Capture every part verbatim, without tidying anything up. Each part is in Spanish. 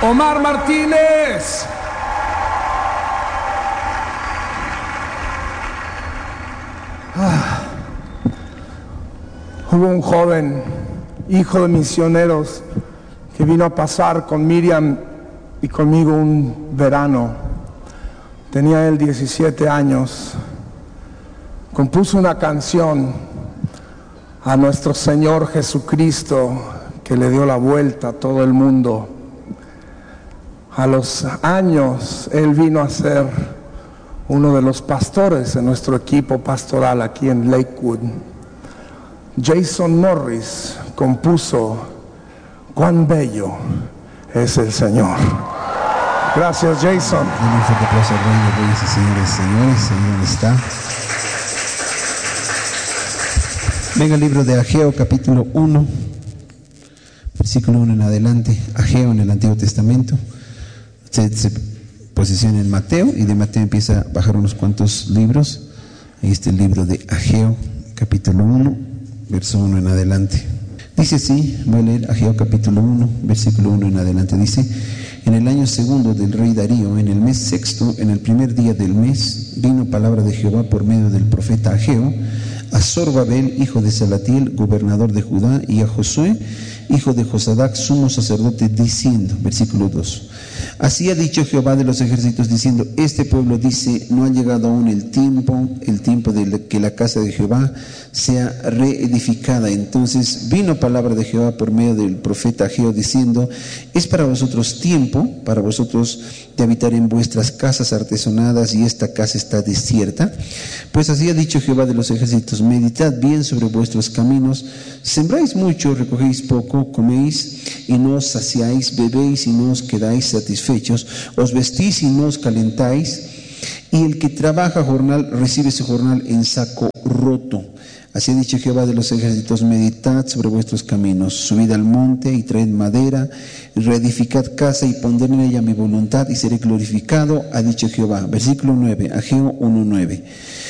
Omar Martínez. Ah. Hubo un joven, hijo de misioneros, que vino a pasar con Miriam y conmigo un verano. Tenía él diecisiete años. Compuso una canción a nuestro Señor Jesucristo, que le dio la vuelta a todo el mundo. A los años él vino a ser uno de los pastores en nuestro equipo pastoral aquí en Lakewood. Jason Morris compuso "Cuán bello es el Señor". Gracias, Jason. Denle un fuerte aplauso al Rey de Reyes y Señores, señores, ahí donde está. Venga el libro de Ageo, capítulo uno, versículo uno en adelante. Ageo en el Antiguo Testamento. Se, se posiciona en Mateo y de Mateo empieza a bajar unos cuantos libros. Ahí está el libro de Ageo, capítulo uno, verso uno en adelante. Dice así, voy a leer Ageo capítulo uno, versículo uno en adelante. Dice: en el año segundo del rey Darío, en el mes sexto, en el primer día del mes, vino palabra de Jehová por medio del profeta Ageo a Zorobabel, hijo de Salatiel, gobernador de Judá, y a Josué, hijo de Josadac, sumo sacerdote, diciendo, versículo dos: así ha dicho Jehová de los ejércitos, diciendo, este pueblo dice, no ha llegado aún el tiempo, el tiempo de que la casa de Jehová sea reedificada. Entonces vino palabra de Jehová por medio del profeta Ageo, diciendo, es para vosotros tiempo, para vosotros de habitar en vuestras casas artesonadas, y esta casa está desierta. Pues así ha dicho Jehová de los ejércitos, meditad bien sobre vuestros caminos, sembráis mucho, recogéis poco, coméis y no os saciáis, bebéis y no os quedáis satisfechos, os vestís y no os calentáis, y el que trabaja jornal recibe su jornal en saco roto. Así ha dicho Jehová de los ejércitos, meditad sobre vuestros caminos, subid al monte y traed madera, reedificad casa y pondré en ella mi voluntad y seré glorificado, ha dicho Jehová. Versículo nueve, Ageo uno nueve.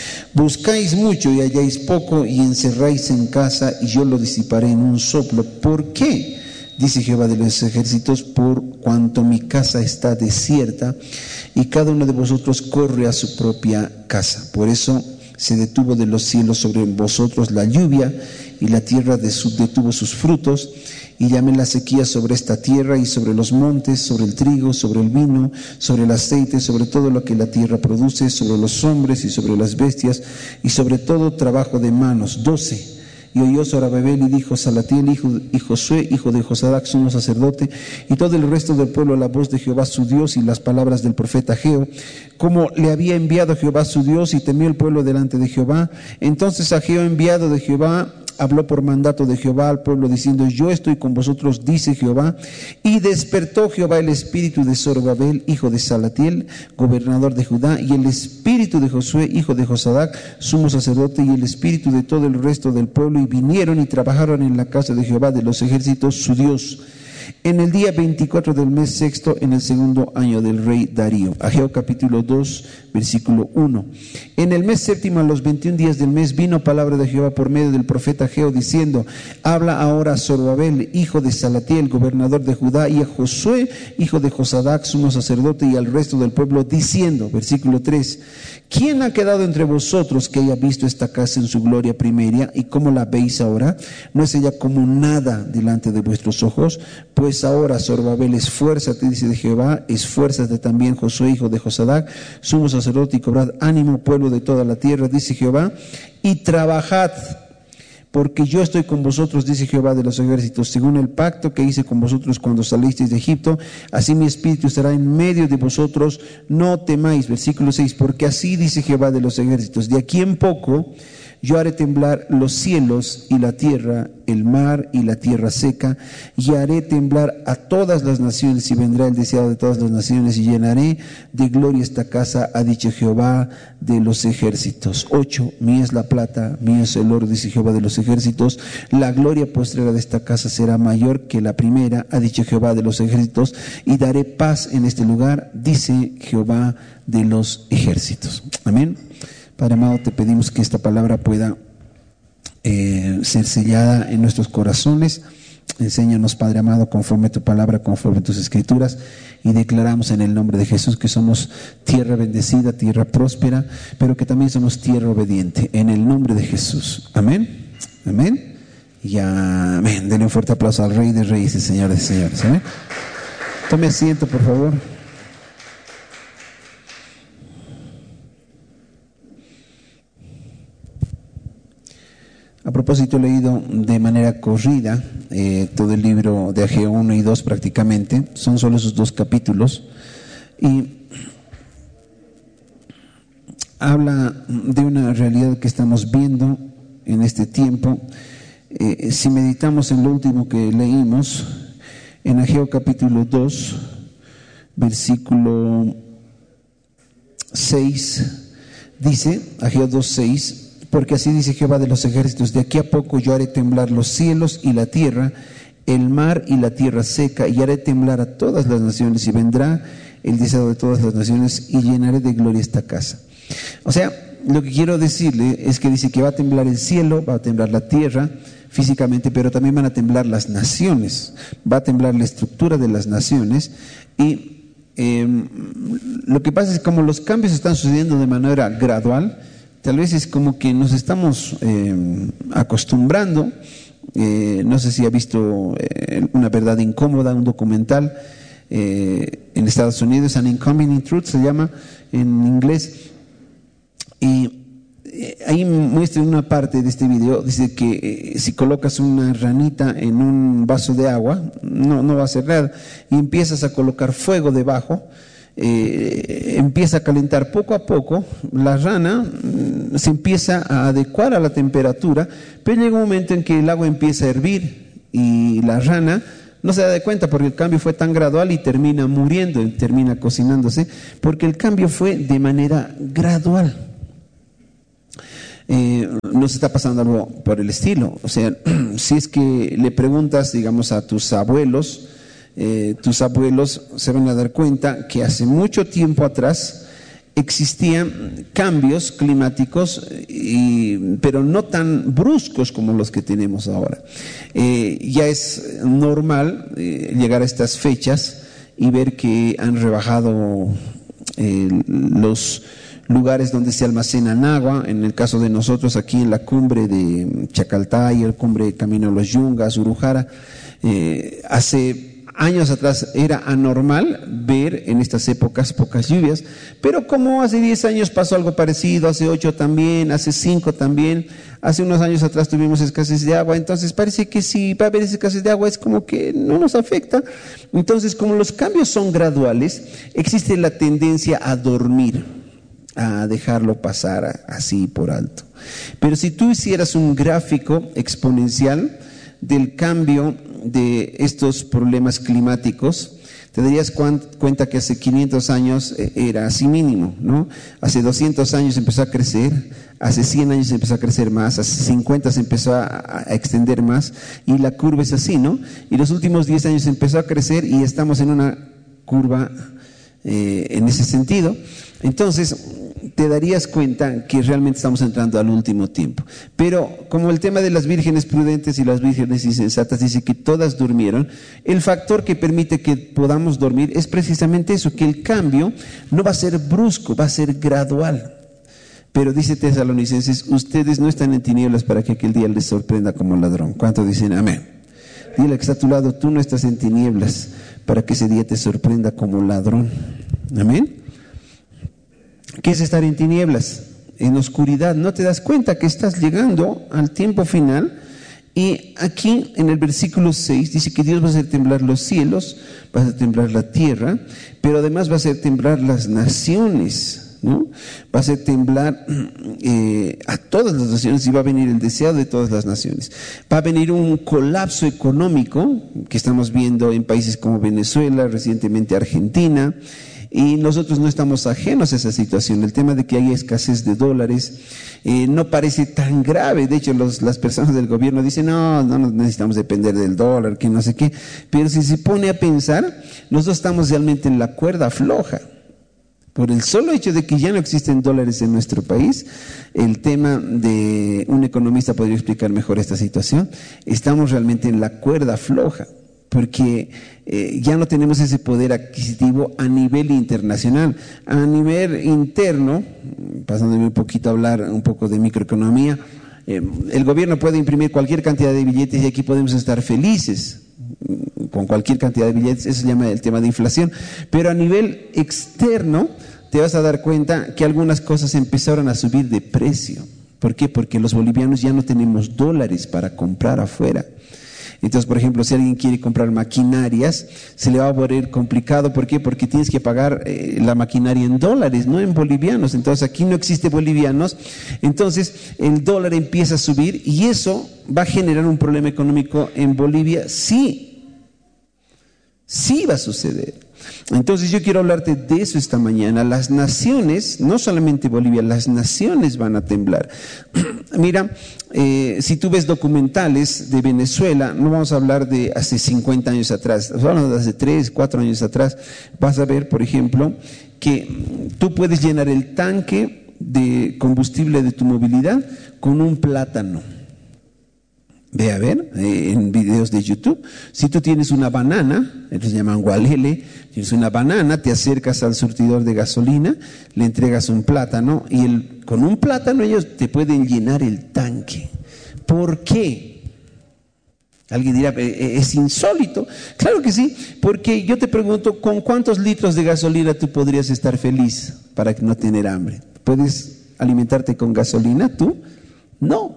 Buscáis mucho y halláis poco, y encerráis en casa, y yo lo disiparé en un soplo. ¿Por qué? Dice Jehová de los ejércitos, por cuanto mi casa está desierta, y cada uno de vosotros corre a su propia casa. Por eso se detuvo de los cielos sobre vosotros la lluvia, y la tierra de su, detuvo sus frutos, y llamé la sequía sobre esta tierra y sobre los montes, sobre el trigo, sobre el vino, sobre el aceite, sobre todo lo que la tierra produce, sobre los hombres y sobre las bestias, y sobre todo trabajo de manos. doce. Y oyó Zorobabel y dijo Salatiel, hijo y Josué, hijo de Josadac, sumo sacerdote, y todo el resto del pueblo, la voz de Jehová su Dios y las palabras del profeta Ageo, como le había enviado Jehová su Dios, y temió el pueblo delante de Jehová. Entonces Ageo, enviado de Jehová, habló por mandato de Jehová al pueblo, diciendo, yo estoy con vosotros, dice Jehová. Y despertó Jehová el espíritu de Zorobabel, hijo de Salatiel, gobernador de Judá, y el espíritu de Josué, hijo de Josadac, sumo sacerdote, y el espíritu de todo el resto del pueblo, y vinieron y trabajaron en la casa de Jehová de los ejércitos, su Dios, en el día veinticuatro del mes sexto, en el segundo año del rey Darío. Ageo capítulo dos, versículo uno. En el mes séptimo, a los veintiún días del mes, vino palabra de Jehová por medio del profeta Ageo, diciendo, habla ahora a Zorobabel, hijo de Salatiel, gobernador de Judá, y a Josué, hijo de Josadac, sumo sacerdote, y al resto del pueblo, diciendo, versículo tres, ¿quién ha quedado entre vosotros que haya visto esta casa en su gloria primera? ¿Y cómo la veis ahora? ¿No es ella como nada delante de vuestros ojos? Pues ahora, Zorobabel, esfuérzate, dice de Jehová, esfuérzate también, Josué, hijo de Josadac, sumo sacerdote, y cobrad ánimo, pueblo de toda la tierra, dice Jehová, y trabajad, porque yo estoy con vosotros, dice Jehová de los ejércitos, según el pacto que hice con vosotros cuando salisteis de Egipto, así mi espíritu estará en medio de vosotros, no temáis. Versículo seis, porque así dice Jehová de los ejércitos, de aquí en poco yo haré temblar los cielos y la tierra, el mar y la tierra seca, y haré temblar a todas las naciones, y vendrá el deseado de todas las naciones, y llenaré de gloria esta casa, ha dicho Jehová de los ejércitos. ocho. Mía es la plata, mío es el oro, dice Jehová de los ejércitos, la gloria postrera de esta casa será mayor que la primera, ha dicho Jehová de los ejércitos, y daré paz en este lugar, dice Jehová de los ejércitos. Amén. Padre amado, te pedimos que esta palabra pueda eh, ser sellada en nuestros corazones, Enséñanos, Padre amado, conforme a tu palabra, conforme a tus escrituras, y declaramos en el nombre de Jesús que somos tierra bendecida, tierra próspera, pero que también somos tierra obediente, en el nombre de Jesús. Amén, amén, y amén. Denle un fuerte aplauso al Rey de Reyes y Señor de Señores. Amén. Tome asiento, por favor. A propósito, he leído de manera corrida eh, todo el libro de Ageo uno y dos prácticamente, son solo esos dos capítulos, y habla de una realidad que estamos viendo en este tiempo. Eh, si meditamos en lo último que leímos, en Ageo capítulo dos, versículo seis, dice, Ageo dos, seis, porque así dice Jehová de los ejércitos, de aquí a poco yo haré temblar los cielos y la tierra, el mar y la tierra seca, y haré temblar a todas las naciones, y vendrá el deseo de todas las naciones, y llenaré de gloria esta casa. O sea, lo que quiero decirle es que dice que va a temblar el cielo, va a temblar la tierra físicamente, pero también van a temblar las naciones, va a temblar la estructura de las naciones, y eh, lo que pasa es que como los cambios están sucediendo de manera gradual, tal vez es como que nos estamos eh, acostumbrando. Eh, no sé si ha visto eh, Una verdad incómoda, un documental eh, en Estados Unidos, An Inconvenient Truth se llama en inglés, y eh, ahí muestra una parte de este video, dice que eh, si colocas una ranita en un vaso de agua, no, no va a hacer nada, y empiezas a colocar fuego debajo, Eh, empieza a calentar poco a poco, la rana mm, se empieza a adecuar a la temperatura, pero llega un momento en que el agua empieza a hervir y la rana no se da de cuenta porque el cambio fue tan gradual y termina muriendo, termina cocinándose, porque el cambio fue de manera gradual. Eh, no se está pasando algo por el estilo. O sea, si es que le preguntas, digamos, a tus abuelos, Eh, tus abuelos se van a dar cuenta que hace mucho tiempo atrás existían cambios climáticos, y, pero no tan bruscos como los que tenemos ahora. Eh, ya es normal eh, llegar a estas fechas y ver que han rebajado eh, los lugares donde se almacenan agua. En el caso de nosotros aquí en la cumbre de Chacaltay, el cumbre de Camino a los Yungas, Urujara, eh, hace años atrás era anormal ver en estas épocas pocas lluvias, pero como hace diez años pasó algo parecido, hace ocho también, hace cinco también, hace unos años atrás tuvimos escasez de agua, entonces parece que si va a haber escasez de agua es como que no nos afecta. Entonces, como los cambios son graduales, existe la tendencia a dormir, a dejarlo pasar así por alto. Pero si tú hicieras un gráfico exponencial del cambio de estos problemas climáticos, te darías cuenta que hace quinientos años era así mínimo, ¿no? Hace doscientos años empezó a crecer, hace cien años empezó a crecer más, hace cincuenta se empezó a, a extender más, y la curva es así, ¿no? Y los últimos diez años empezó a crecer y estamos en una curva eh, en ese sentido. Entonces te darías cuenta que realmente estamos entrando al último tiempo. Pero como el tema de las vírgenes prudentes y las vírgenes insensatas dice que todas durmieron, el factor que permite que podamos dormir es precisamente eso, que el cambio no va a ser brusco, va a ser gradual. Pero dice Tesalonicenses, ustedes no están en tinieblas para que aquel día les sorprenda como ladrón. ¿Cuántos dicen amén? Dile que está a tu lado, tú no estás en tinieblas para que ese día te sorprenda como ladrón. Amén. ¿Qué es estar en tinieblas? En oscuridad. No te das cuenta que estás llegando al tiempo final. Y aquí en el versículo seis dice que Dios va a hacer temblar los cielos, va a hacer temblar la tierra, pero además va a hacer temblar las naciones, ¿no? Va a hacer temblar eh, a todas las naciones, y va a venir el deseado de todas las naciones. Va a venir un colapso económico que estamos viendo en países como Venezuela, recientemente Argentina. Y nosotros no estamos ajenos a esa situación. El tema de que hay escasez de dólares eh, no parece tan grave. De hecho, los, las personas del gobierno dicen, no, no necesitamos depender del dólar, que no sé qué. Pero si se pone a pensar, nosotros estamos realmente en la cuerda floja. Por el solo hecho de que ya no existen dólares en nuestro país, el tema de un economista podría explicar mejor esta situación, estamos realmente en la cuerda floja, porque eh, ya no tenemos ese poder adquisitivo a nivel internacional. A nivel interno, pasándome un poquito a hablar un poco de microeconomía, eh, el gobierno puede imprimir cualquier cantidad de billetes y aquí podemos estar felices con cualquier cantidad de billetes, eso se llama el tema de inflación, pero a nivel externo te vas a dar cuenta que algunas cosas empezaron a subir de precio. ¿Por qué? Porque los bolivianos ya no tenemos dólares para comprar afuera. Entonces, por ejemplo, si alguien quiere comprar maquinarias, se le va a volver complicado. ¿Por qué? Porque tienes que pagar eh, la maquinaria en dólares, no en bolivianos. Entonces, aquí no existe bolivianos. Entonces, el dólar empieza a subir y eso va a generar un problema económico en Bolivia. Sí, sí va a suceder. Entonces yo quiero hablarte de eso esta mañana. Las naciones, no solamente Bolivia, las naciones van a temblar. Mira, eh, si tú ves documentales de Venezuela, no vamos a hablar de hace cincuenta años atrás, hablamos de hace tres, cuatro años atrás, vas a ver, por ejemplo, que tú puedes llenar el tanque de combustible de tu movilidad con un plátano. Ve a ver eh, en videos de YouTube. Si tú tienes una banana, ellos llaman gualele, tienes una banana, te acercas al surtidor de gasolina, le entregas un plátano y el, con un plátano ellos te pueden llenar el tanque. ¿Por qué? Alguien dirá, es insólito. Claro que sí, porque yo te pregunto, ¿con cuántos litros de gasolina tú podrías estar feliz para no tener hambre? ¿Puedes alimentarte con gasolina tú? No.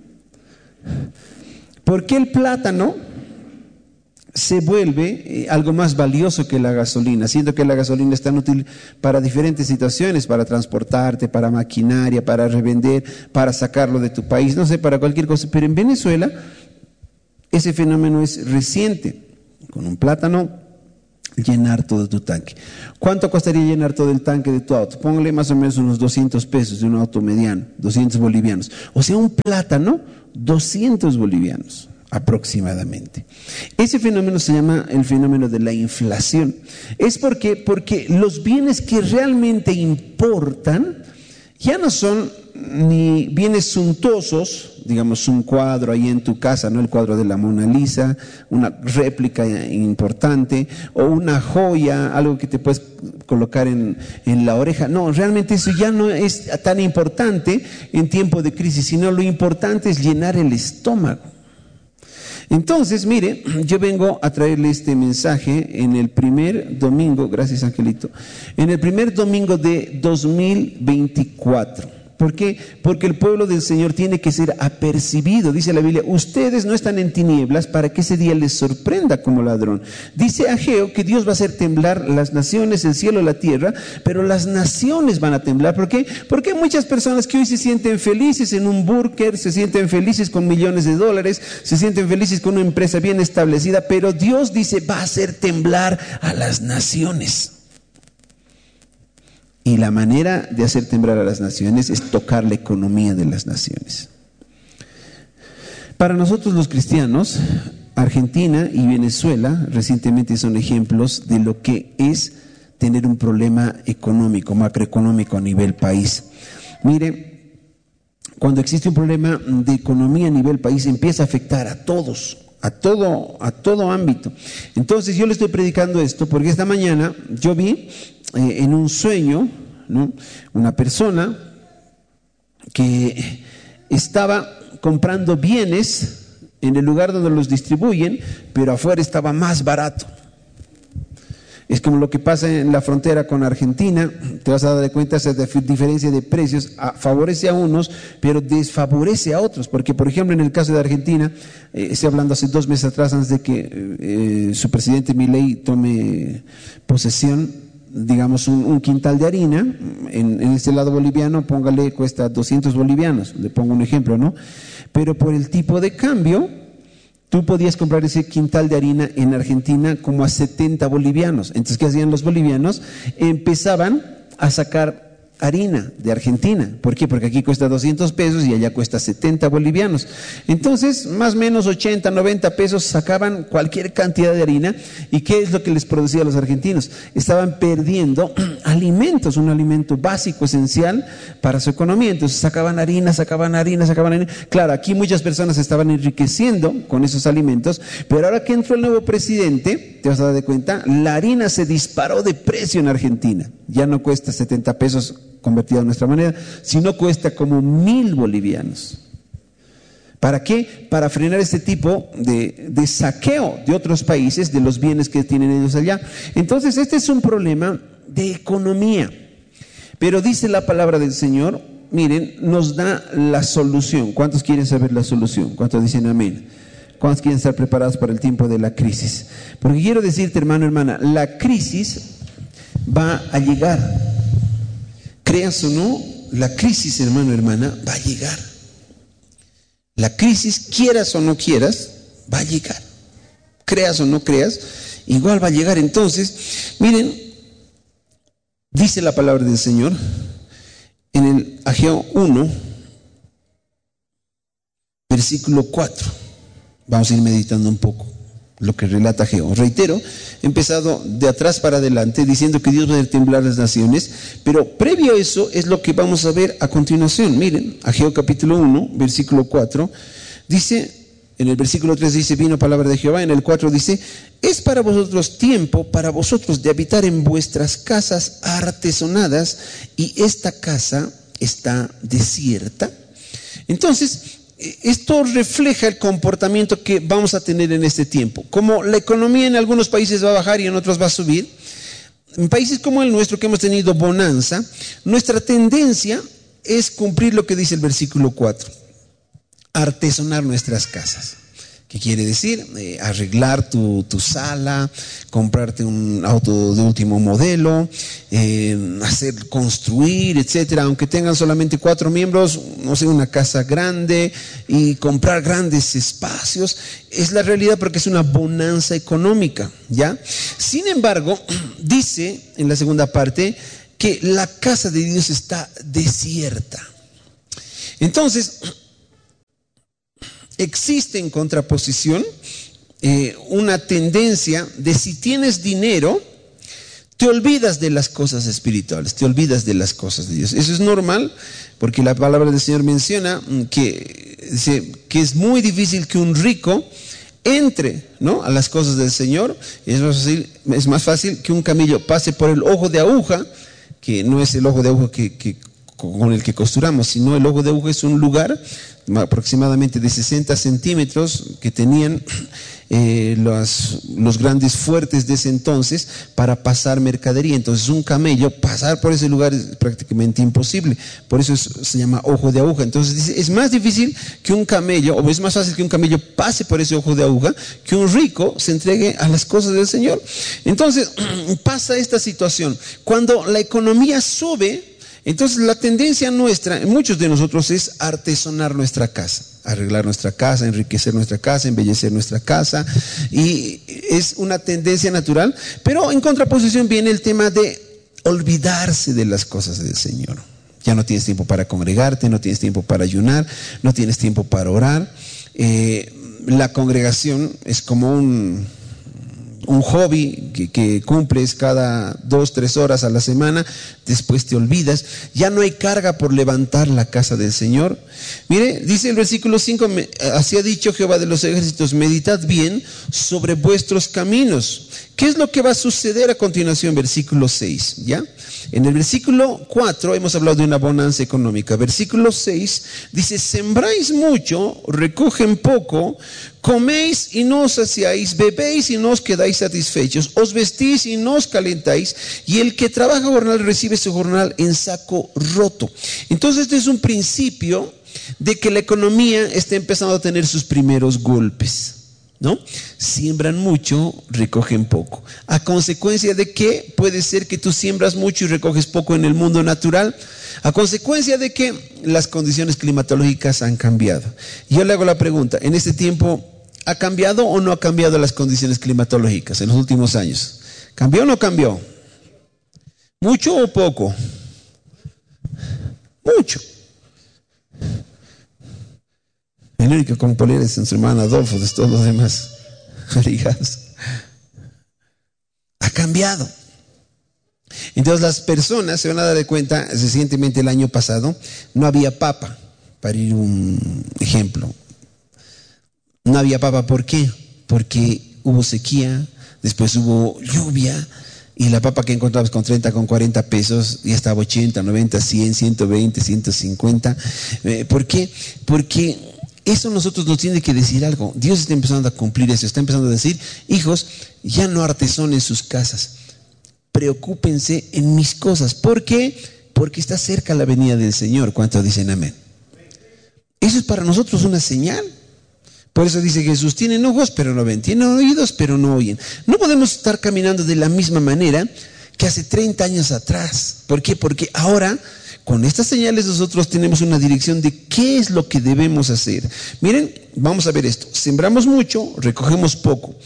¿Por qué el plátano se vuelve eh, algo más valioso que la gasolina? Siendo que la gasolina es tan útil para diferentes situaciones, para transportarte, para maquinaria, para revender, para sacarlo de tu país, no sé, para cualquier cosa. Pero en Venezuela ese fenómeno es reciente. Con un plátano llenar todo tu tanque. ¿Cuánto costaría llenar todo el tanque de tu auto? Póngale más o menos unos doscientos pesos de un auto mediano, doscientos bolivianos. O sea, un plátano, doscientos bolivianos aproximadamente. Ese fenómeno se llama el fenómeno de la inflación. Es porque, porque los bienes que realmente importan ya no son ni bienes suntuosos, digamos un cuadro ahí en tu casa, no el cuadro de la Mona Lisa, una réplica importante, o una joya, algo que te puedes colocar en, en la oreja. No, realmente eso ya no es tan importante en tiempo de crisis, sino lo importante es llenar el estómago. Entonces, mire, yo vengo a traerle este mensaje en el primer domingo, gracias Angelito, en el primer domingo de dos mil veinticuatro. ¿Por qué? Porque el pueblo del Señor tiene que ser apercibido. Dice la Biblia, ustedes no están en tinieblas para que ese día les sorprenda como ladrón. Dice Ageo que Dios va a hacer temblar las naciones, el cielo, la tierra, pero las naciones van a temblar. ¿Por qué? Porque hay muchas personas que hoy se sienten felices en un búnker, se sienten felices con millones de dólares, se sienten felices con una empresa bien establecida, pero Dios dice, va a hacer temblar a las naciones. Y la manera de hacer temblar a las naciones es tocar la economía de las naciones. Para nosotros los cristianos, Argentina y Venezuela recientemente son ejemplos de lo que es tener un problema económico, macroeconómico a nivel país. Mire, cuando existe un problema de economía a nivel país empieza a afectar a todos, a todo, a todo ámbito. Entonces yo le estoy predicando esto porque esta mañana yo vi Eh, en un sueño, ¿no?, una persona que estaba comprando bienes en el lugar donde los distribuyen, pero afuera estaba más barato. Es como lo que pasa en la frontera con Argentina, te vas a dar cuenta, esa diferencia de precios a, favorece a unos, pero desfavorece a otros, porque por ejemplo en el caso de Argentina, eh, estoy hablando hace dos meses atrás, antes de que eh, su presidente Milei tome posesión, digamos un, un quintal de harina, en, en este lado boliviano, póngale, cuesta doscientos bolivianos, le pongo un ejemplo, ¿no? Pero por el tipo de cambio, tú podías comprar ese quintal de harina en Argentina como a setenta bolivianos. Entonces, ¿qué hacían los bolivianos? Empezaban a sacar harina de Argentina. ¿Por qué? Porque aquí cuesta doscientos pesos y allá cuesta setenta bolivianos. Entonces, más o menos ochenta, noventa pesos sacaban cualquier cantidad de harina. ¿Y qué es lo que les producía a los argentinos? Estaban perdiendo alimentos, un alimento básico, esencial para su economía. Entonces sacaban harina, sacaban harina, sacaban harina. Claro, aquí muchas personas estaban enriqueciendo con esos alimentos, pero ahora que entró el nuevo presidente, te vas a dar de cuenta, la harina se disparó de precio en Argentina. Ya no cuesta setenta pesos convertido a nuestra moneda, sino cuesta como mil bolivianos. ¿Para qué? Para frenar este tipo de, de saqueo de otros países, de los bienes que tienen ellos allá. Entonces, este es un problema de economía. Pero dice la palabra del Señor, miren, nos da la solución. ¿Cuántos quieren saber la solución? ¿Cuántos dicen amén? ¿Cuántos quieren estar preparados para el tiempo de la crisis? Porque quiero decirte, hermano, hermana, la crisis va a llegar. Creas o no, la crisis, hermano, hermana, va a llegar. La crisis, quieras o no quieras, va a llegar. Creas o no creas, igual va a llegar. Entonces, miren, dice la palabra del Señor en el Ageo uno, versículo cuatro. Vamos a ir meditando un poco lo que relata Ageo. Reitero, he empezado de atrás para adelante diciendo que Dios va a hacer temblar las naciones, pero previo a eso es lo que vamos a ver a continuación. Miren, Ageo capítulo uno, versículo cuatro, dice, en el versículo tres dice, vino palabra de Jehová, en el cuatro dice, es para vosotros tiempo, para vosotros de habitar en vuestras casas artesonadas, y esta casa está desierta. Entonces, esto refleja el comportamiento que vamos a tener en este tiempo. Como la economía en algunos países va a bajar y en otros va a subir, en países como el nuestro que hemos tenido bonanza, nuestra tendencia es cumplir lo que dice el versículo cuatro, artesonar nuestras casas. ¿Qué quiere decir? Eh, arreglar tu, tu sala, comprarte un auto de último modelo, eh, hacer, construir, etcétera. Aunque tengan solamente cuatro miembros, no sé, una casa grande y comprar grandes espacios. Es la realidad porque es una bonanza económica, ¿ya? Sin embargo, dice en la segunda parte que la casa de Dios está desierta. Entonces, existe en contraposición eh, una tendencia de si tienes dinero, te olvidas de las cosas espirituales, te olvidas de las cosas de Dios. Eso es normal porque la palabra del Señor menciona que, dice, que es muy difícil que un rico entre, ¿no?, a las cosas del Señor. Es más fácil, es más fácil que un camello pase por el ojo de aguja, que no es el ojo de aguja que, que con el que costuramos, sino el ojo de aguja es un lugar aproximadamente de sesenta centímetros que tenían eh, los, los grandes fuertes de ese entonces para pasar mercadería. Entonces un camello pasar por ese lugar es prácticamente imposible, por eso es, se llama ojo de aguja. Entonces dice, es más difícil que un camello, o es más fácil que un camello pase por ese ojo de aguja, que un rico se entregue a las cosas del Señor. Entonces pasa esta situación, cuando la economía sube. Entonces la tendencia nuestra, en muchos de nosotros, es artesonar nuestra casa, arreglar nuestra casa, enriquecer nuestra casa, embellecer nuestra casa, y es una tendencia natural, pero en contraposición viene el tema de olvidarse de las cosas del Señor. Ya no tienes tiempo para congregarte, no tienes tiempo para ayunar, no tienes tiempo para orar. Eh, la congregación es como un... un hobby que, que cumples cada dos, tres horas a la semana, después te olvidas, ya no hay carga por levantar la casa del Señor. Mire, dice el versículo cinco, así ha dicho Jehová de los ejércitos, meditad bien sobre vuestros caminos. ¿Qué es lo que va a suceder a continuación? Versículo seis, ¿ya? En el versículo cuatro hemos hablado de una bonanza económica. Versículo seis dice, sembráis mucho, recogen poco, coméis y no os saciáis, bebéis y no os quedáis satisfechos, os vestís y no os calentáis, y el que trabaja jornal recibe su jornal en saco roto. Entonces este es un principio de que la economía está empezando a tener sus primeros golpes, ¿no? Siembran mucho, recogen poco. ¿A consecuencia de qué? Puede ser que tú siembras mucho y recoges poco en el mundo natural. A consecuencia de que las condiciones climatológicas han cambiado. Yo le hago la pregunta, ¿en este tiempo ha cambiado o no ha cambiado las condiciones climatológicas en los últimos años? ¿Cambió o no cambió? ¿Mucho o poco? Mucho. El único con polera es su hermano Adolfo, de todos los demás ligados. Ha cambiado. Entonces las personas se van a dar de cuenta, recientemente el año pasado, no había papa, para ir un ejemplo. No había papa, ¿por qué? Porque hubo sequía, después hubo lluvia, y la papa que encontrabas con treinta, con cuarenta pesos, ya estaba ochenta, noventa, cien, ciento veinte, ciento cincuenta. Eh, ¿Por qué? Porque eso nosotros nos tiene que decir algo. Dios está empezando a cumplir eso, está empezando a decir, hijos, ya no artesonen sus casas, preocúpense en mis cosas. ¿Por qué? Porque está cerca la venida del Señor. ¿Cuántos dicen amén? Eso es para nosotros una señal. Por eso dice Jesús, tienen ojos pero no ven, tienen oídos pero no oyen. No podemos estar caminando de la misma manera que hace treinta años atrás. ¿Por qué? Porque ahora, con estas señales, nosotros tenemos una dirección de qué es lo que debemos hacer. Miren, vamos a ver esto. Sembramos mucho, recogemos poco.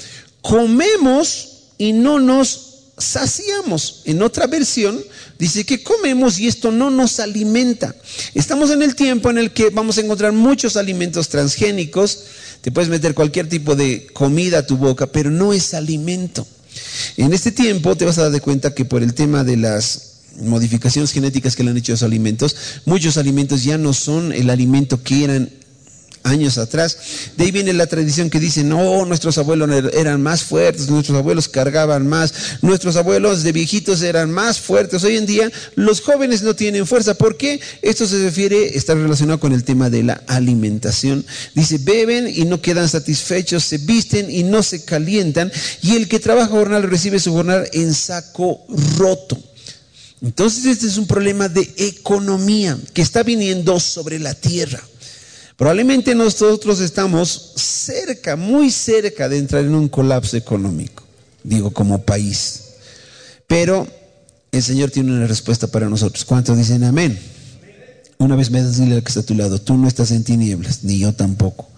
Comemos y no nos saciamos. En otra versión dice que comemos y esto no nos alimenta. Estamos en el tiempo en el que vamos a encontrar muchos alimentos transgénicos. Te puedes meter cualquier tipo de comida a tu boca, pero no es alimento. En este tiempo te vas a dar de cuenta que por el tema de las modificaciones genéticas que le han hecho a los alimentos, muchos alimentos ya no son el alimento que eran años atrás. De ahí viene la tradición que dice, no, nuestros abuelos eran más fuertes, nuestros abuelos cargaban más, nuestros abuelos de viejitos eran más fuertes. Hoy en día los jóvenes no tienen fuerza. ¿Por qué? Esto se refiere, está relacionado con el tema de la alimentación. Dice, beben y no quedan satisfechos, se visten y no se calientan, y el que trabaja jornal recibe su jornal en saco roto. Entonces este es un problema de economía que está viniendo sobre la tierra. Probablemente nosotros estamos cerca, muy cerca de entrar en un colapso económico, digo como país. Pero el Señor tiene una respuesta para nosotros. ¿Cuántos dicen amén? Una vez más, dile al que está a tu lado, tú no estás en tinieblas, ni yo tampoco.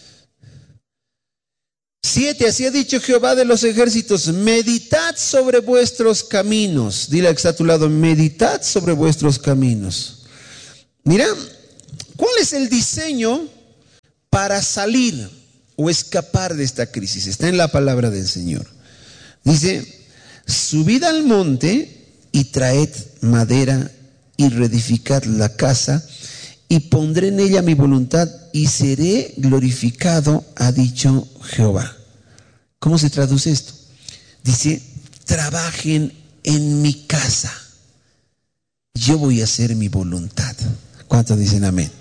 Siete, así ha dicho Jehová de los ejércitos, meditad sobre vuestros caminos. Dile al que está a tu lado, meditad sobre vuestros caminos. Mira, ¿cuál es el diseño para salir o escapar de esta crisis? Está en la palabra del Señor. Dice, subid al monte y traed madera y reedificad la casa y pondré en ella mi voluntad y seré glorificado, ha dicho Jehová. ¿Cómo se traduce esto? Dice, trabajen en mi casa, yo voy a hacer mi voluntad. ¿Cuántos dicen amén?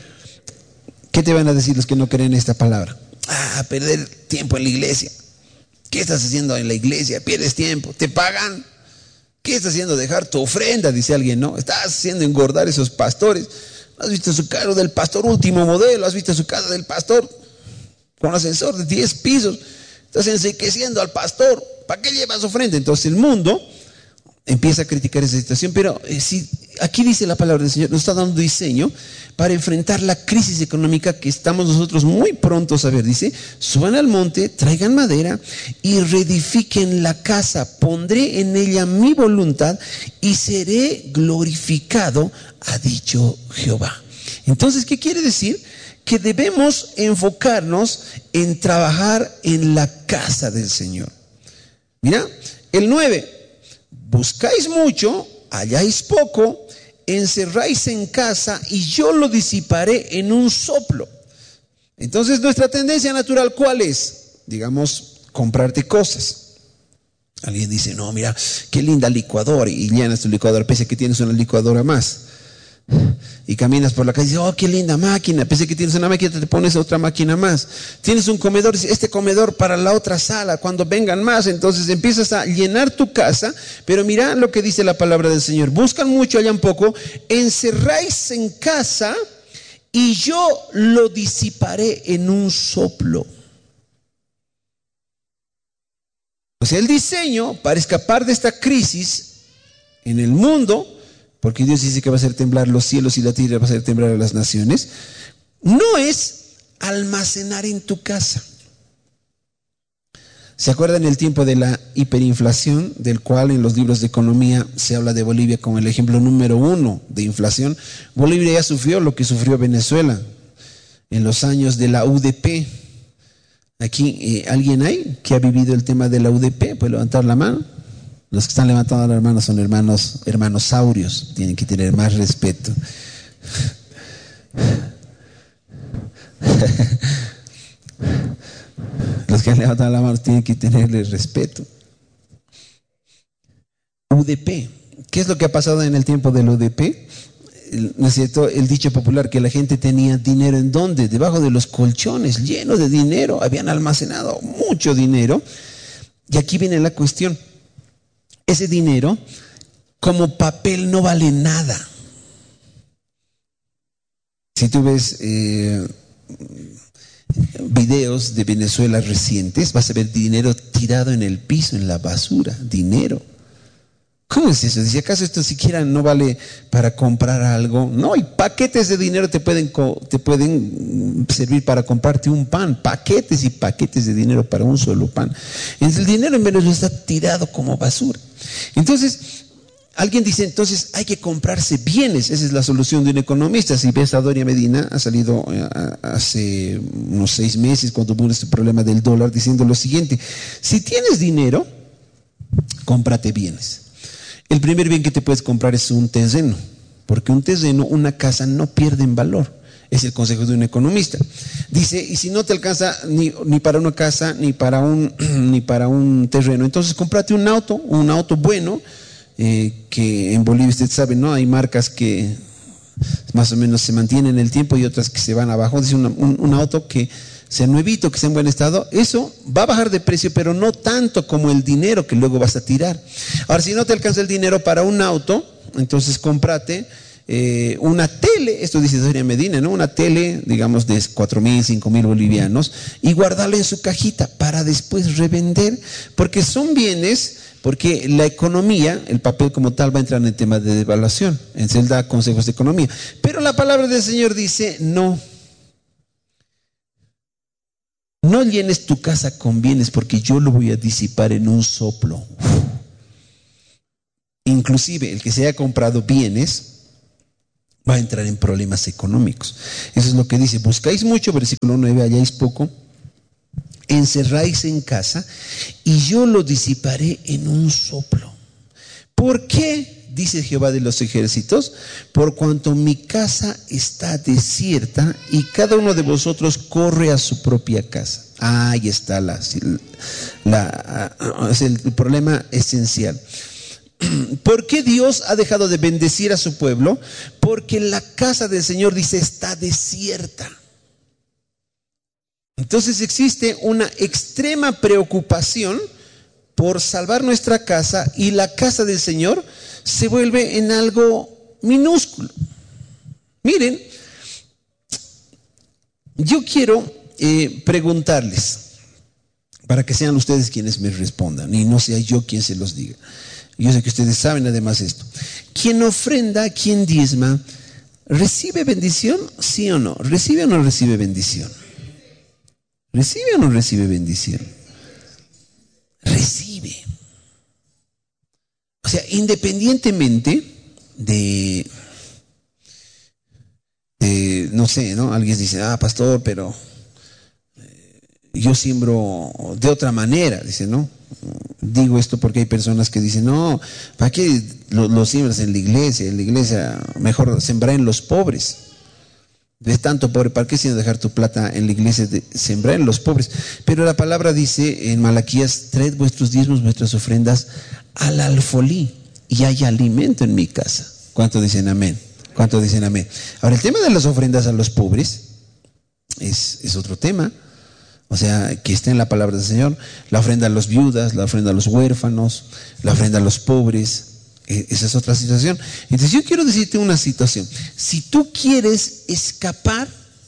¿Qué te van a decir los que no creen esta palabra? Ah, perder tiempo en la iglesia. ¿Qué estás haciendo en la iglesia? Pierdes tiempo. ¿Te pagan? ¿Qué estás haciendo? Dejar tu ofrenda, dice alguien, ¿no? Estás haciendo engordar esos pastores. ¿Has visto su carro del pastor último modelo? ¿Has visto su casa del pastor con ascensor de diez pisos? Estás enriqueciendo al pastor. ¿Para qué llevas ofrenda? Entonces el mundo empieza a criticar esa situación, pero eh, si aquí dice la palabra del Señor, nos está dando diseño para enfrentar la crisis económica que estamos nosotros muy prontos a ver. Dice, suban al monte, traigan madera y reedifiquen la casa, pondré en ella mi voluntad y seré glorificado, ha dicho Jehová. Entonces, ¿qué quiere decir? Que debemos enfocarnos en trabajar en la casa del Señor. Mira, el nueve, buscáis mucho, halláis poco, encerráis en casa y yo lo disiparé en un soplo. Entonces nuestra tendencia natural, ¿cuál es? Digamos, comprarte cosas. Alguien dice, no, mira, qué linda licuadora, y llenas tu licuadora, pese a que tienes una licuadora más. Y caminas por la calle y dices, oh, qué linda máquina, pese a que tienes una máquina, te pones otra máquina más. Tienes un comedor, este comedor para la otra sala, cuando vengan más. Entonces empiezas a llenar tu casa. Pero mira lo que dice la palabra del Señor, buscan mucho, hallan poco, encerráis en casa y yo lo disiparé en un soplo. O sea, el diseño para escapar de esta crisis en el mundo, porque Dios dice que va a hacer temblar los cielos y la tierra, va a hacer temblar a las naciones, no es almacenar en tu casa, ¿Se acuerdan el tiempo de la hiperinflación, del cual en los libros de economía se habla de Bolivia como el ejemplo número uno de inflación? Bolivia ya sufrió lo que sufrió Venezuela en los años de la U D P. Aquí, eh, ¿alguien hay que ha vivido el tema de la U D P? ¿Puede levantar la mano? Los que están levantando las manos son hermanos, hermanos saurios, tienen que tener más respeto. Los que han levantado la mano tienen que tenerle respeto. U D P. ¿Qué es lo que ha pasado en el tiempo del U D P? ¿No es cierto? El dicho popular que la gente tenía dinero ¿en dónde? Debajo de los colchones, lleno de dinero. Habían almacenado mucho dinero. Y aquí viene la cuestión. Ese dinero, como papel, no vale nada. Si tú ves eh, videos de Venezuela recientes, vas a ver dinero tirado en el piso, en la basura, dinero. ¿Cómo es eso? Dice, ¿acaso esto siquiera no vale para comprar algo? No, y paquetes de dinero te pueden, te pueden servir para comprarte un pan, paquetes y paquetes de dinero para un solo pan. Entonces el dinero en Venezuela está tirado como basura. Entonces, alguien dice, entonces hay que comprarse bienes. Esa es la solución de un economista. Si ves a Doria Medina, ha salido hace unos seis meses cuando hubo este problema del dólar, diciendo lo siguiente: si tienes dinero, cómprate bienes. El primer bien que te puedes comprar es un terreno, porque un terreno, una casa, no pierde en valor. Es el consejo de un economista. Dice, y si no te alcanza ni, ni para una casa, ni para un, ni para un terreno, entonces cómprate un auto, un auto bueno, eh, que en Bolivia usted sabe, ¿no? Hay marcas que más o menos se mantienen en el tiempo y otras que se van abajo. Dice, una, un, un auto que sea nuevito, que sea en buen estado, eso va a bajar de precio, pero no tanto como el dinero que luego vas a tirar. Ahora, si no te alcanza el dinero para un auto, entonces cómprate eh, una tele, esto dice Doria Medina, ¿no? Una tele, digamos, de cuatro mil, cinco mil bolivianos, y guardarla en su cajita para después revender, porque son bienes, porque la economía, el papel como tal, va a entrar en el tema de devaluación. Entonces él da consejos de economía. Pero la palabra del Señor dice, no. No llenes tu casa con bienes, porque yo lo voy a disipar en un soplo. Inclusive el que se haya comprado bienes va a entrar en problemas económicos. Eso es lo que dice: buscáis mucho, versículo nueve, halláis poco, encerráis en casa y yo lo disiparé en un soplo. ¿Por qué? Dice Jehová de los ejércitos: por cuanto mi casa está desierta y cada uno de vosotros corre a su propia casa. Ahí está la, la, es el problema esencial. ¿Por qué Dios ha dejado de bendecir a su pueblo? Porque la casa del Señor, dice, está desierta. Entonces existe una extrema preocupación por salvar nuestra casa, y la casa del Señor se vuelve en algo minúsculo. Miren, yo quiero eh, preguntarles, para que sean ustedes quienes me respondan y no sea yo quien se los diga. Yo sé que ustedes saben además esto. ¿Quién ofrenda, quién diezma, recibe bendición? ¿Sí o no? ¿Recibe o no recibe bendición? ¿Recibe o no recibe bendición? Recibe. O sea, independientemente de, de no sé, ¿no? Alguien dice, ah, pastor, pero eh, yo siembro de otra manera, dice, ¿no? Digo esto porque hay personas que dicen, no, ¿para qué lo, lo siembras en la iglesia? En la iglesia mejor sembrar en los pobres. Ves tanto pobre, ¿para qué sino dejar tu plata en la iglesia? De sembrar en los pobres. Pero la palabra dice en Malaquías: traed vuestros diezmos, vuestras ofrendas al alfolí, y hay alimento en mi casa. ¿Cuánto dicen amén? ¿Cuánto dicen amén? Ahora, el tema de las ofrendas a los pobres es, es otro tema. O sea, que está en la palabra del Señor. La ofrenda a los viudas, la ofrenda a los huérfanos, la ofrenda a los pobres. Esa es otra situación. Entonces yo quiero decirte una situación. Si tú quieres escapar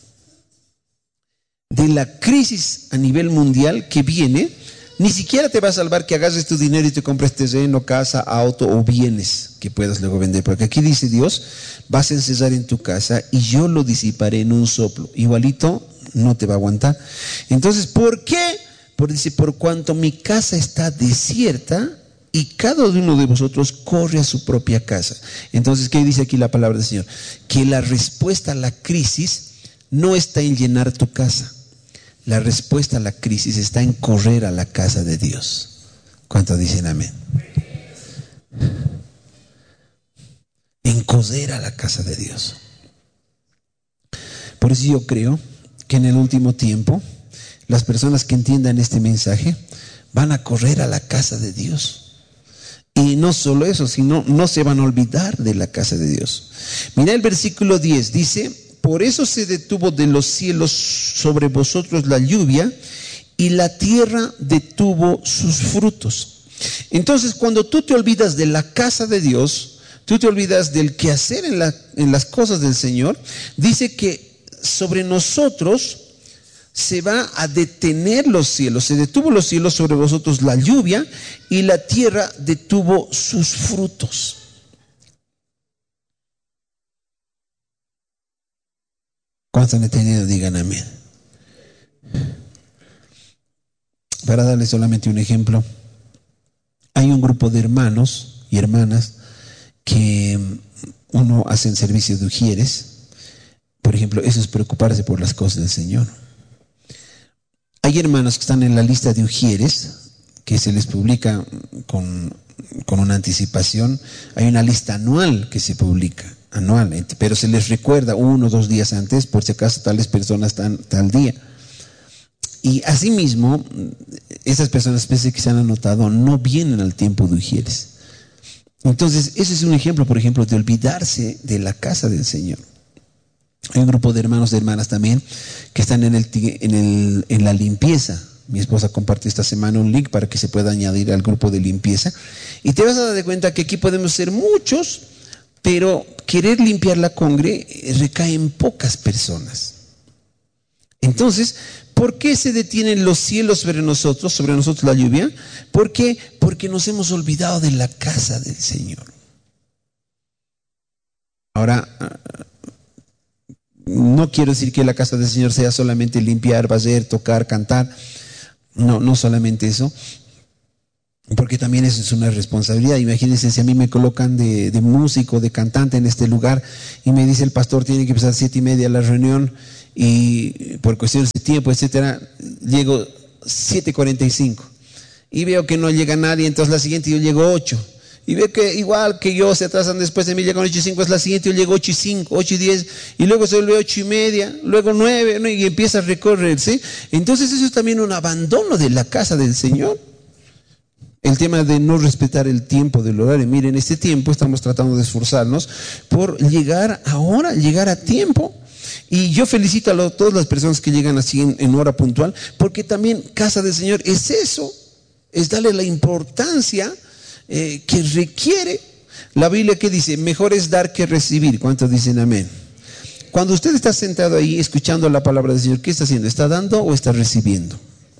de la crisis a nivel mundial que viene, ni siquiera te va a salvar que agarres tu dinero y te compres terreno, casa, auto o bienes que puedas luego vender. Porque aquí dice Dios: vas a encerrar en tu casa y yo lo disiparé en un soplo. Igualito no te va a aguantar. Entonces, ¿por qué? por, dice, por cuanto mi casa está desierta y cada uno de vosotros corre a su propia casa. Entonces, ¿qué dice aquí la palabra del Señor? Que la respuesta a la crisis no está en llenar tu casa. La respuesta a la crisis está en correr a la casa de Dios. ¿Cuántos dicen amén? En correr a la casa de Dios. Por eso yo creo que en el último tiempo las personas que entiendan este mensaje van a correr a la casa de Dios. Y no solo eso, sino no se van a olvidar de la casa de Dios. Mira el versículo diez, dice: por eso se detuvo de los cielos sobre vosotros la lluvia y la tierra detuvo sus frutos. Entonces, cuando tú te olvidas de la casa de Dios, tú te olvidas del quehacer en, la, en las cosas del Señor, dice que sobre nosotros se va a detener los cielos. Se detuvo los cielos sobre vosotros la lluvia y la tierra detuvo sus frutos. ¿Cuántos han entendido? Digan amén. Para darles solamente un ejemplo, hay un grupo de hermanos y hermanas que uno hacen servicio de ujieres. Por ejemplo, eso es preocuparse por las cosas del Señor. Hay hermanos que están en la lista de ujieres, que se les publica con, con una anticipación. Hay una lista anual que se publica, anual, pero se les recuerda uno o dos días antes, por si acaso tales personas están tal día. Y asimismo, esas personas, pese que se han anotado, no vienen al tiempo de ujieres. Entonces, ese es un ejemplo, por ejemplo, de olvidarse de la casa del Señor. Hay un grupo de hermanos y hermanas también que están en, el, en, el, en la limpieza. Mi esposa compartió esta semana un link para que se pueda añadir al grupo de limpieza. Y te vas a dar cuenta que aquí podemos ser muchos, pero querer limpiar la congre recae en pocas personas. Entonces, ¿por qué se detienen los cielos sobre nosotros, sobre nosotros la lluvia? ¿Por qué? Porque nos hemos olvidado de la casa del Señor. Ahora, no quiero decir que la casa del Señor sea solamente limpiar, barrer, tocar, cantar. No, no solamente eso, porque también eso es una responsabilidad. Imagínense si a mí me colocan de, de músico, de cantante en este lugar y me dice el pastor tiene que empezar a siete y media la reunión y por cuestiones de tiempo, etcétera, llego siete cuarenta y cinco y veo que no llega nadie, entonces la siguiente yo llego ocho. Y veo que igual que yo se atrasan después de mí, llegan ocho y cinco, es la siguiente, yo llego ocho y cinco, ocho y diez, y luego se vuelve ocho y media, luego nueve, ¿no? Y empieza a recorrer, ¿sí? Entonces eso es también un abandono de la casa del Señor. El tema de no respetar el tiempo del horario. Miren, en este tiempo estamos tratando de esforzarnos por llegar ahora, llegar a tiempo. Y yo felicito a lo, todas las personas que llegan así en, en hora puntual, porque también casa del Señor es eso, es darle la importancia Eh, que requiere. La Biblia que dice, mejor es dar que recibir. ¿Cuántos dicen amén? Cuando usted está sentado ahí escuchando la palabra del Señor, ¿qué está haciendo? ¿Está dando o está recibiendo?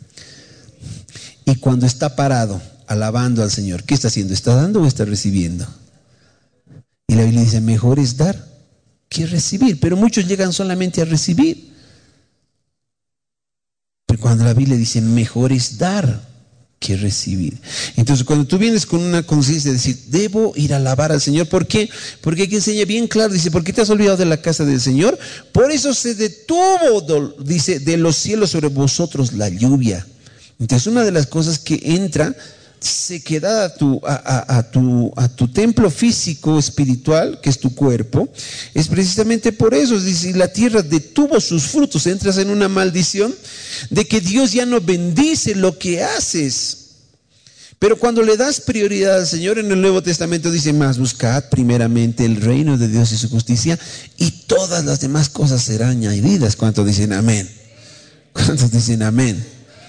Y cuando está parado alabando al Señor, ¿qué está haciendo? ¿Está dando o está recibiendo? Y la Biblia dice, mejor es dar que recibir. Pero muchos llegan solamente a recibir. Pero cuando la Biblia dice, mejor es dar que recibir. Entonces, cuando tú vienes con una conciencia de decir, debo ir a alabar al Señor, ¿por qué? Porque aquí enseña bien claro, dice, ¿por qué te has olvidado de la casa del Señor? Por eso se detuvo, dice, de los cielos sobre vosotros la lluvia. Entonces, una de las cosas que entra, sequedad a tu, a, a, a tu, a tu templo físico, espiritual, que es tu cuerpo, es precisamente por eso. Dice, la tierra detuvo sus frutos. Entras en una maldición de que Dios ya no bendice lo que haces. Pero cuando le das prioridad al Señor, en el Nuevo Testamento dice, más buscad primeramente el reino de Dios y su justicia, y todas las demás cosas serán añadidas. ¿Cuántos dicen amén? ¿Cuántos dicen amén?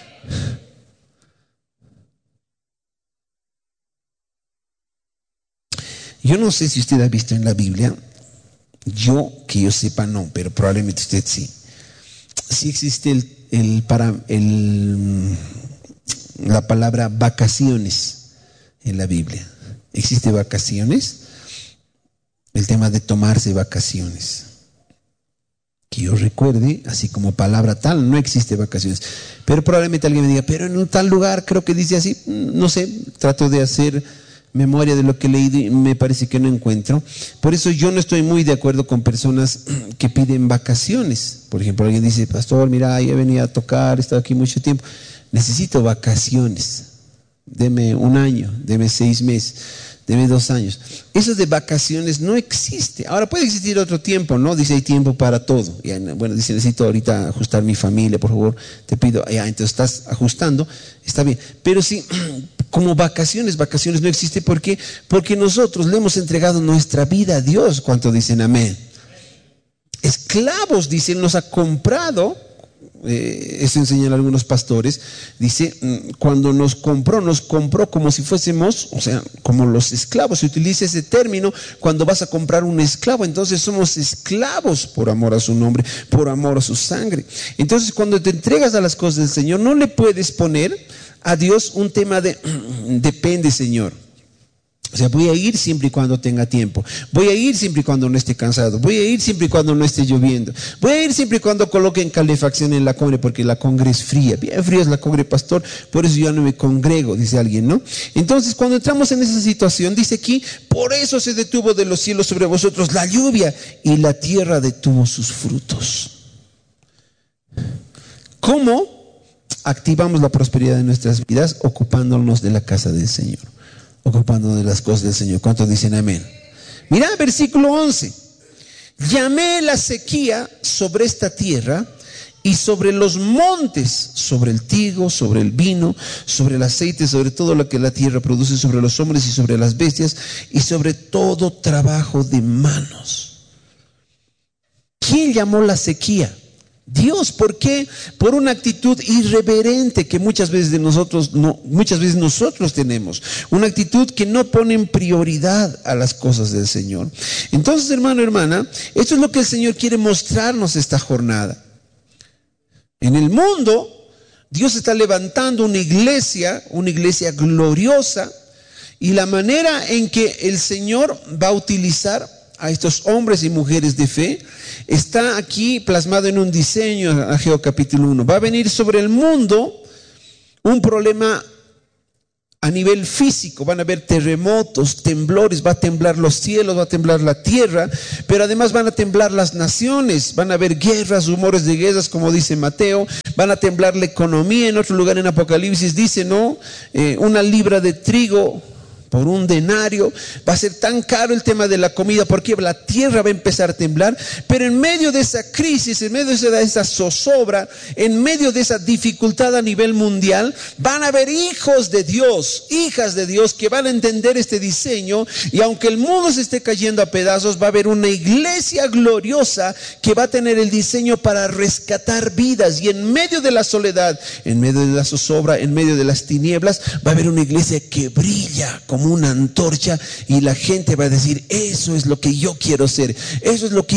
Yo no sé si usted ha visto en la Biblia, yo que yo sepa no, pero probablemente usted sí. Sí existe el, el, para, el, la palabra vacaciones en la Biblia. ¿Existe vacaciones? El tema de tomarse vacaciones. que yo recuerde, así como palabra tal, no existe vacaciones. Pero probablemente alguien me diga, pero en un tal lugar creo que dice así, no sé, trato de hacer memoria de lo que he leído y me parece que no encuentro. Por eso yo no estoy muy de acuerdo con personas que piden vacaciones. Por ejemplo, alguien dice, pastor, mira, ya venía a tocar, he estado aquí mucho tiempo, necesito vacaciones, deme un año, deme seis meses, deme dos años. Eso de vacaciones no existe. Ahora puede existir otro tiempo, ¿no? Dice, hay tiempo para todo. Y, bueno, dice, necesito ahorita ajustar mi familia, por favor, te pido. Ya, entonces estás ajustando, está bien. Pero sí, como vacaciones, vacaciones no existe. ¿Por qué? Porque nosotros le hemos entregado nuestra vida a Dios. ¿Cuánto dicen amén? Esclavos, dice, Él nos ha comprado. Eh, eso enseñan algunos pastores. Dice, cuando nos compró, nos compró como si fuésemos, o sea, como los esclavos. Se utiliza ese término cuando vas a comprar un esclavo. Entonces somos esclavos por amor a su nombre, por amor a su sangre. Entonces cuando te entregas a las cosas del Señor, no le puedes poner a Dios un tema de depende, Señor. O sea, voy a ir siempre y cuando tenga tiempo. Voy a ir siempre y cuando no esté cansado. Voy a ir siempre y cuando no esté lloviendo. Voy a ir siempre y cuando coloquen calefacción en la congre, porque la congre es fría. Bien fría es la congre, pastor, por eso yo no me congrego, dice alguien, ¿no? Entonces, cuando entramos en esa situación, dice aquí, por eso se detuvo de los cielos sobre vosotros la lluvia y la tierra detuvo sus frutos. ¿Cómo activamos la prosperidad de nuestras vidas? Ocupándonos de la casa del Señor, ocupándonos de las cosas del Señor. ¿Cuántos dicen amén? Mira, versículo once. Llamé la sequía sobre esta tierra y sobre los montes, sobre el trigo, sobre el vino, sobre el aceite, sobre todo lo que la tierra produce, sobre los hombres y sobre las bestias y sobre todo trabajo de manos. ¿Quién llamó la sequía? Dios. ¿Por qué? Por una actitud irreverente que muchas veces de nosotros no, muchas veces nosotros tenemos, una actitud que no pone en prioridad a las cosas del Señor. Entonces, hermano, hermana, esto es lo que el Señor quiere mostrarnos esta jornada. En el mundo, Dios está levantando una iglesia, una iglesia gloriosa, y la manera en que el Señor va a utilizar a estos hombres y mujeres de fe está aquí plasmado en un diseño, Ageo capítulo uno. Va a venir sobre el mundo un problema a nivel físico. Van a haber terremotos, temblores, va a temblar los cielos, va a temblar la tierra, pero además van a temblar las naciones, van a haber guerras, rumores de guerras, como dice Mateo, van a temblar la economía. En otro lugar en Apocalipsis dice, ¿no? Eh, una libra de trigo por un denario. Va a ser tan caro el tema de la comida porque la tierra va a empezar a temblar. Pero en medio de esa crisis, en medio de esa, de esa zozobra, en medio de esa dificultad a nivel mundial, van a haber hijos de Dios, hijas de Dios que van a entender este diseño, y aunque el mundo se esté cayendo a pedazos, va a haber una iglesia gloriosa que va a tener el diseño para rescatar vidas. Y en medio de la soledad, en medio de la zozobra, en medio de las tinieblas, va a haber una iglesia que brilla como una antorcha, y la gente va a decir, eso es lo que yo quiero ser, eso es lo que